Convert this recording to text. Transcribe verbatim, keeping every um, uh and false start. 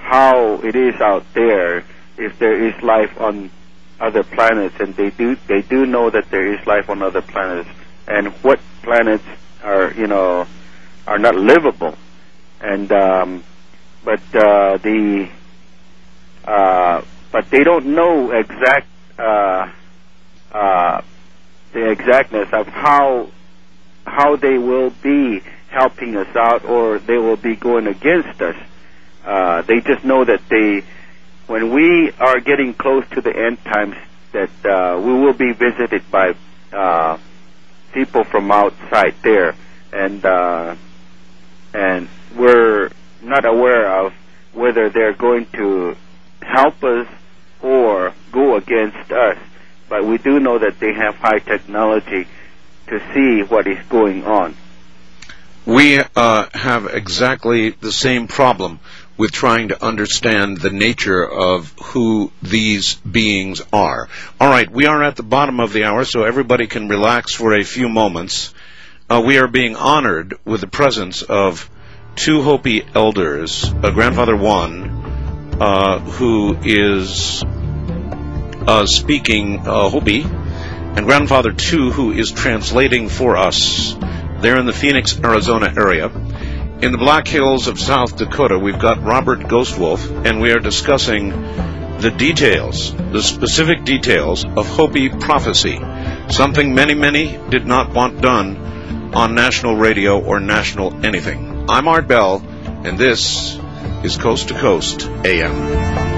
how it is out there, if there is life on other planets, and they do they do know that there is life on other planets, and what planets are you know are not livable, and um, but uh, the uh, but they don't know exact uh, uh, the exactness of how how they will be helping us out, or they will be going against us. Uh, they just know that they, when we are getting close to the end times, that uh, we will be visited by uh, people from outside there, and uh, and we're not aware of whether they're going to help us or go against us. But we do know that they have high technology to see what is going on. We uh, have exactly the same problem with trying to understand the nature of who these beings are. All right, we are at the bottom of the hour, so everybody can relax for a few moments. Uh, we are being honored with the presence of two Hopi elders, uh, Grandfather One, uh, who is uh, speaking uh, Hopi, and Grandfather Two, who is translating for us. They're in the Phoenix, Arizona area. In the Black Hills of South Dakota, we've got Robert Ghostwolf, and we are discussing the details, the specific details of Hopi prophecy, something many, many did not want done on national radio or national anything. I'm Art Bell, and this is Coast to Coast A M.